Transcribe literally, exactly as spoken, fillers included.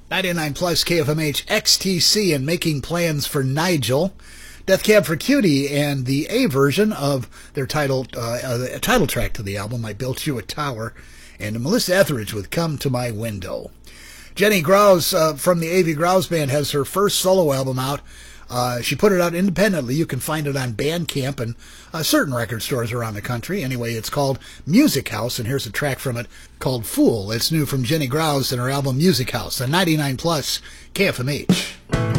ninety-nine plus K F M H X T C and Making Plans for Nigel. Death Cab for Cutie and the A version of their title, uh, uh, title track to the album, I Built You a Tower. And Melissa Etheridge with Come to My Window. Jenny Grouse uh, from the A V Grouse Band has her first solo album out. Uh, she put it out independently. You can find it on Bandcamp and uh, certain record stores around the country. Anyway, it's called Music House, and here's a track from it called Fool. It's new from Jenny Grouse and her album Music House on ninety-nine plus K F M H.